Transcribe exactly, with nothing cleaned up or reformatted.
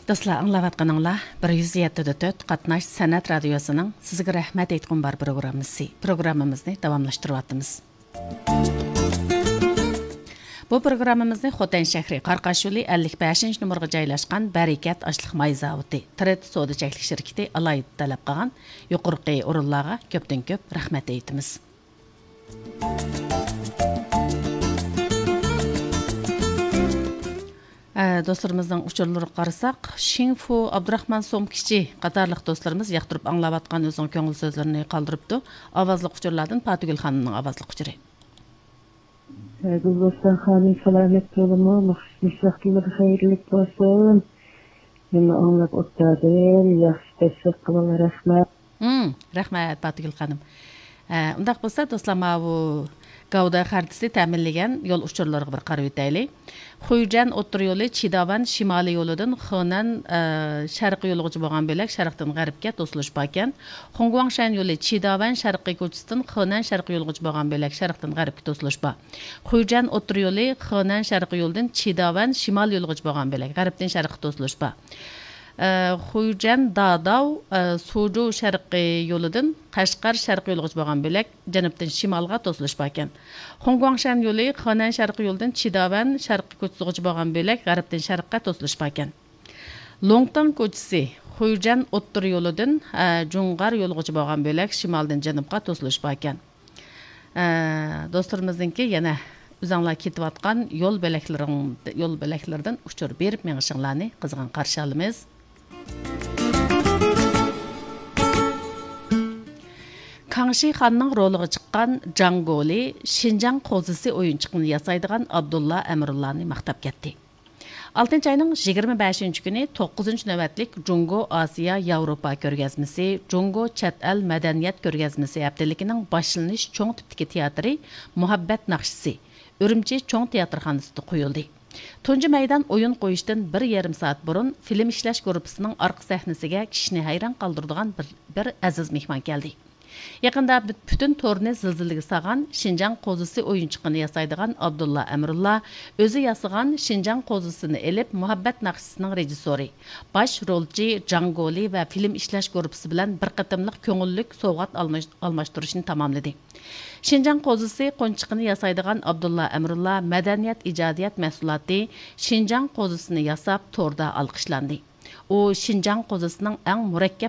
Dostlar, anlavatqanыңlar bir yuz yetti nöqta to'rt Qatnash San'at Radiosu'nun sizga rahmat aytqan bar programmasi. Programmamizni davomlashtiryapmiz. Bu programmamizni Xotan shahri Qarqash yo'li ellik beshinchi numurga joylashgan Barakat ashliq may zavodi, Tret savdo cheklik shirkati alayida talab qilgan yuqorqi o'rinlarga ko'pdan ko'p rahmat aytamiz. Dostlarımızdan uçurları qarasaq, Şinfu Abdurrahman Somkiçi qatarlıq dostlarımız yaxtırıb anlavatqan özün köngül sözlerini qaldırıbdı. Avazlıq uçurlardan Patugül xanımның avazlıq uçuru. Dostlar xanım salamet olun, müşahkiler xeyirlik olsun. Yine anlap ottadır, yaxşı təşvik qılan rəhmət. Hmm, rəhmət Patugül xanım. Undaq bolsa dostlar bu Gavda xaritasi ta'minlagan yo'l uchurlariga bir qarab o'taylik. Xuyjan o'tir yo'li Chidavan shimoliy yo'lidan Xonan sharqiy yo'lgacha bo'lgan bo'lak sharqdan g'arbga to'silishib ekan. Xongguangshan yo'li Chidavan sharqiy ko'chasidan Xonan sharqiy yo'lgacha bo'lgan bo'lak sharqdan g'arbga to'silishib. Xuyjan o'tir yo'li Xonan sharqiy yo'ldan Chidavan shimoliy yo'lgacha bo'lgan bo'lak g'arbdan sharqqa to'silishib. Xuyjan Dadav Suju sharqiy yo'lidan Qashqar sharqiy yo'lgacha bo'lgan bo'lak janubdan shimolga to'silishib ekan. Xongguangshan yo'li Xonan sharqiy yo'ldan Chidavan sharqiy ko'chasigacha bo'lgan bo'lak g'arbdan sharqqa to'silishib ekan. Longtang ko'chasi Xuyjan o'ttir yo'lidan Jungar yo'lgacha bo'lgan bo'lak shimoldan janubga to'silishib ekan. Do'stlarimizningki yana o'zinglar ketayotgan yo'l belaklaring yo'l belaklardan uchur berib mengishinglarni qizg'in qarshi olamiz. Kangshi Xanның roliga chiqqan Jangoli Şinjan qo'zisi o'yinchiqni yasaydigan Abdulla Amrullani maqtab ketdi. oltinchi ayning yigirma beshinchi kuni to'qqizinchi navbatlik Jungo Osiyo Yevropa ko'rgazmasi, Jungo chet el madaniyat ko'rgazmasi haftaligining boshlanish cho'ng tipdagi teatri Muhabbat naqshisi Ürümçi cho'ng teatrxonasida qo'yildi. Tunji maydon o'yin qo'yishdan bir yarim soat burun film ishlash guruhining orqa sahnasiga kishini hayron qoldiradigan bir, bir aziz mehmon keldi. Yaqında bütün torni zilzilaga sağan Şinjan qo'zisi o'yinchiqini yasaydigan Abdulla Amrulla o'zi yasagan Şinjan qo'zisini elib Muhabbat naqshisining rejissyori, bosh rolchi Jangoli va film ishlash guruhi bilan bir qatimliq ko'ngillik sovg'at almashtirishni tamomladi. Şinjan qo'zisi qo'nchiqini yasaydigan Abdulla Amrulla madaniyat ijodiyat mahsuloti Şinjan qo'zisini yasab torda alqishlandi. O Şinjan qo'zisining eng murakkab